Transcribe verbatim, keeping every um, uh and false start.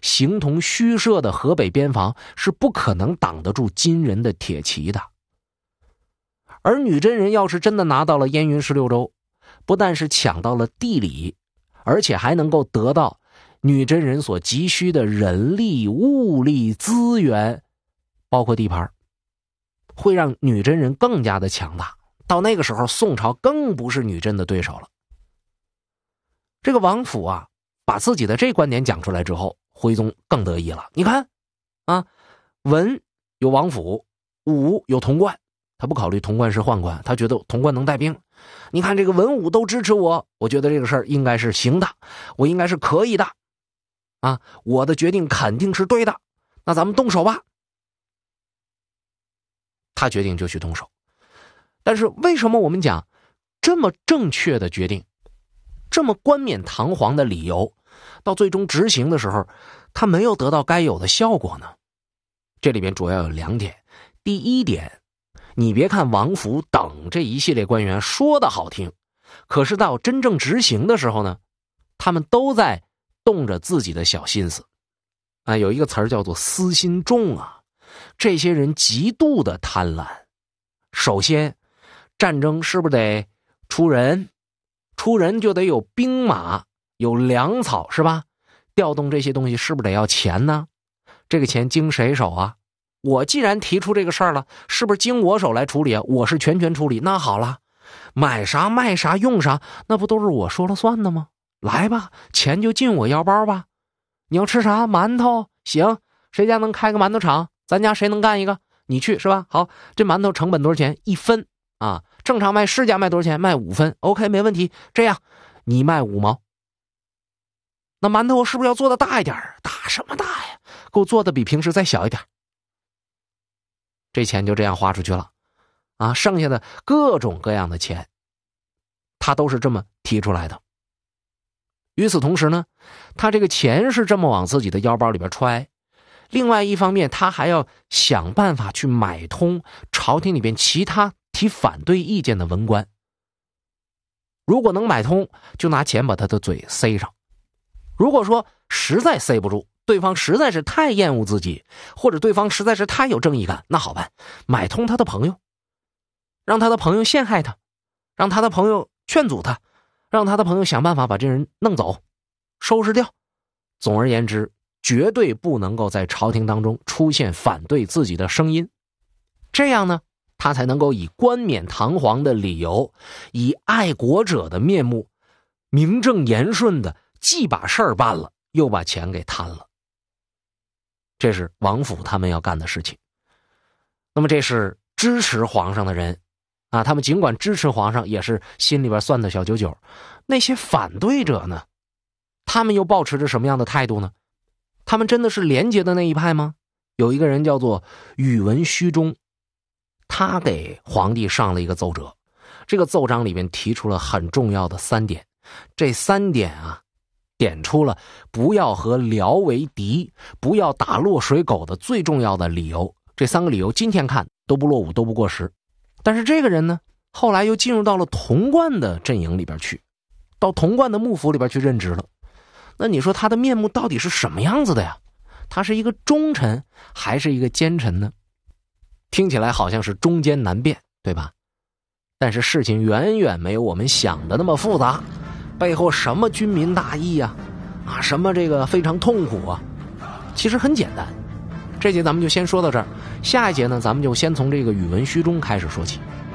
形同虚设的河北边防是不可能挡得住金人的铁骑的。而女真人要是真的拿到了燕云十六州，不但是抢到了地理，而且还能够得到女真人所急需的人力、物力、资源，包括地盘，会让女真人更加的强大。到那个时候，宋朝更不是女真的对手了。这个王府啊，把自己的这观点讲出来之后，徽宗更得意了。你看啊，文有王府，武有潼关，他不考虑潼关是宦官，他觉得潼关能带兵。你看这个文武都支持我，我觉得这个事儿应该是行的，我应该是可以的啊，我的决定肯定是对的，那咱们动手吧。他决定就去动手。但是为什么我们讲这么正确的决定，这么冠冕堂皇的理由，到最终执行的时候他没有得到该有的效果呢？这里边主要有两点。第一点，你别看王府等这一系列官员说的好听，可是到真正执行的时候呢，他们都在动着自己的小心思啊，有一个词儿叫做私心重啊。这些人极度的贪婪。首先，战争是不是得出人？出人就得有兵马，有粮草，是吧？调动这些东西是不是得要钱呢？这个钱经谁手啊？我既然提出这个事儿了，是不是经我手来处理啊？我是全权处理。那好了，买啥卖啥用啥，那不都是我说了算的吗？来吧，钱就进我腰包吧。你要吃啥？馒头？行，谁家能开个馒头厂？咱家谁能干一个？你去，是吧？好，这馒头成本多少钱？一分啊，正常卖市价卖多少钱？卖五分。OK， 没问题。这样，你卖五毛。那馒头我是不是要做的大一点？大什么大呀？给我做的比平时再小一点。这钱就这样花出去了啊，剩下的各种各样的钱，他都是这么提出来的。与此同时呢，他这个钱是这么往自己的腰包里边揣，另外一方面他还要想办法去买通朝廷里边其他提反对意见的文官。如果能买通，就拿钱把他的嘴塞上。如果说实在塞不住，对方实在是太厌恶自己，或者对方实在是太有正义感，那好办，买通他的朋友，让他的朋友陷害他，让他的朋友劝阻他，让他的朋友想办法把这人弄走，收拾掉。总而言之，绝对不能够在朝廷当中出现反对自己的声音。这样呢，他才能够以冠冕堂皇的理由，以爱国者的面目，名正言顺的既把事儿办了，又把钱给贪了。这是王府他们要干的事情。那么这是支持皇上的人啊，他们尽管支持皇上，也是心里边算的小九九。那些反对者呢，他们又抱持着什么样的态度呢？他们真的是廉洁的那一派吗？有一个人叫做宇文虚中，他给皇帝上了一个奏折，这个奏章里面提出了很重要的三点。这三点啊，点出了不要和辽为敌，不要打落水狗的最重要的理由。这三个理由今天看都不落伍，都不过时。但是这个人呢，后来又进入到了潼关的阵营里边去，到潼关的幕府里边去任职了。那你说他的面目到底是什么样子的呀？他是一个忠臣还是一个奸臣呢？听起来好像是中间难辨，对吧？但是事情远远没有我们想的那么复杂，背后什么军民大义啊，啊，什么这个非常痛苦啊，其实很简单。这节咱们就先说到这儿，下一节呢，咱们就先从这个宇文虚中开始说起。